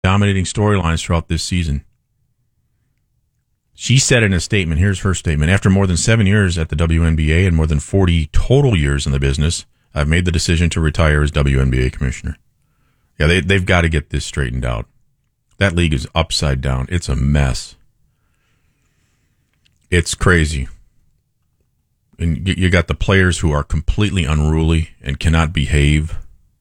dominating storylines throughout this season. She said in a statement, here's her statement, after more than 7 years at the WNBA and more than 40 total years in the business, I've made the decision to retire as WNBA commissioner. Yeah, they've got to get this straightened out. That league is upside down. It's a mess. It's crazy. And you got the players who are completely unruly and cannot behave.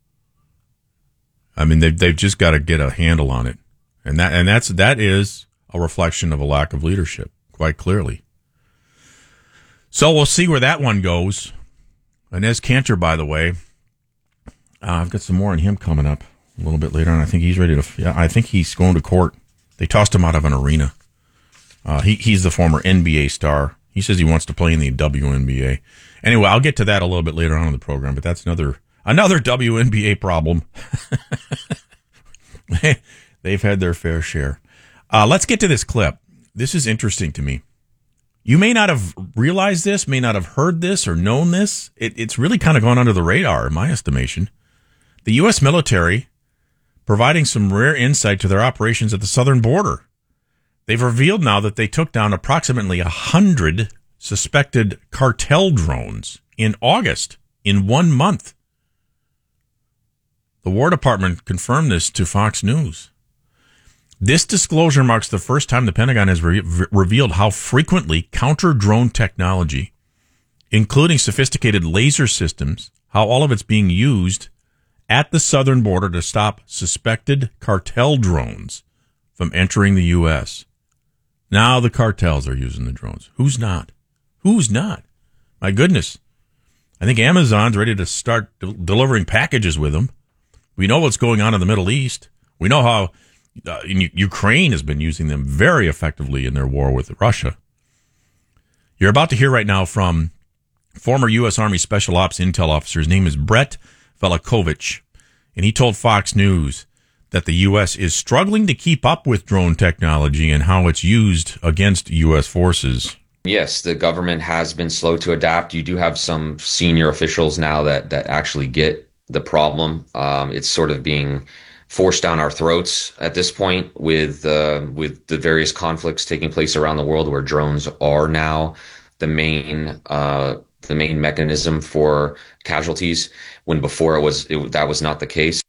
I mean, they've just got to get a handle on it. And that is a reflection of a lack of leadership, quite clearly. So we'll see where that one goes. Inez Cantor, by the way, I've got some more on him coming up a little bit later on. I think he's ready to. Yeah, I think he's going to court. They tossed him out of an arena. He's the former NBA star. He says he wants to play in the WNBA. Anyway, I'll get to that a little bit later on in the program. But that's another WNBA problem. They've had their fair share. Let's get to this clip. This is interesting to me. You may not have realized this, may not have heard this or known this. It's really kind of gone under the radar, in my estimation. The U.S. military providing some rare insight to their operations at the southern border. They've revealed now that they took down approximately 100 suspected cartel drones in August, in 1 month. The War Department confirmed this to Fox News. This disclosure marks the first time the Pentagon has revealed how frequently counter-drone technology, including sophisticated laser systems, how all of it's being used at the southern border to stop suspected cartel drones from entering the U.S. Now the cartels are using the drones. Who's not? Who's not? My goodness. I think Amazon's ready to start delivering packages with them. We know what's going on in the Middle East. We know how Ukraine has been using them very effectively in their war with Russia. You're about to hear right now from former U.S. Army Special Ops Intel officer. His name is Brett Velikovich, and he told Fox News that the U.S. is struggling to keep up with drone technology and how it's used against U.S. forces. Yes, the government has been slow to adapt. You do have some senior officials now that actually get the problem. It's sort of being forced down our throats at this point with the various conflicts taking place around the world, where drones are now the main mechanism for casualties, when before that was not the case.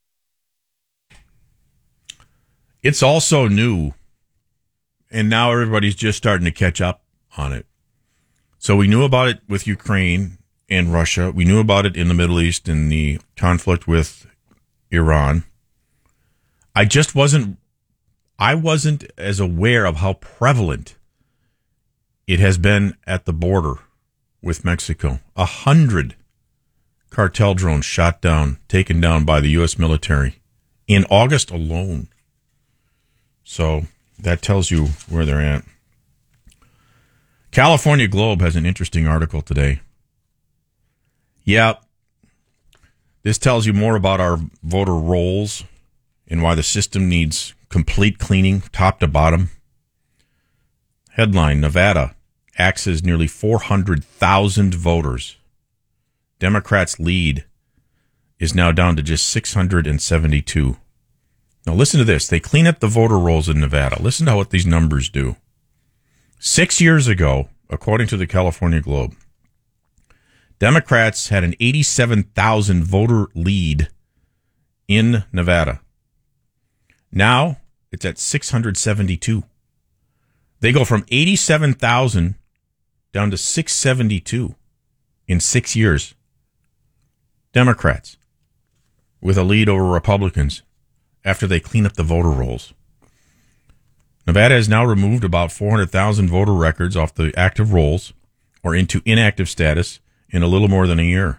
It's also new, and now everybody's just starting to catch up on it. So we knew about it with Ukraine and Russia. We knew about it in the Middle East in the conflict with Iran. I wasn't as aware of how prevalent it has been at the border with Mexico. 100 cartel drones shot down, taken down by the U.S. military in August alone. So that tells you where they're at. California Globe has an interesting article today. Yeah, this tells you more about our voter rolls and why the system needs complete cleaning, top to bottom. Headline, Nevada axes nearly 400,000 voters. Democrats' lead is now down to just 672. Now listen to this. They clean up the voter rolls in Nevada. Listen to what these numbers do. 6 years ago, according to the California Globe, Democrats had an 87,000 voter lead in Nevada. Now it's at 672. They go from 87,000 down to 672 in 6 years. Democrats with a lead over Republicans after they clean up the voter rolls. Nevada has now removed about 400,000 voter records off the active rolls or into inactive status in a little more than a year.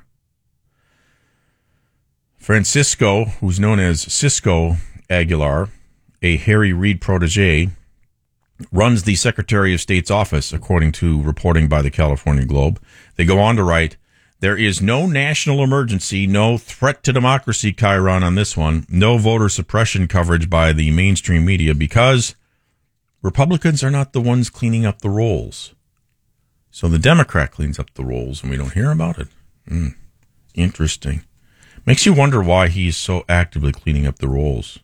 Francisco, who's known as Cisco Aguilar, a Harry Reid protege, runs the Secretary of State's office, according to reporting by the California Globe. They go on to write, there is no national emergency, no threat to democracy, Chiron, on this one, no voter suppression coverage by the mainstream media because Republicans are not the ones cleaning up the rolls. So the Democrat cleans up the rolls and we don't hear about it. Interesting. Makes you wonder why he's so actively cleaning up the rolls.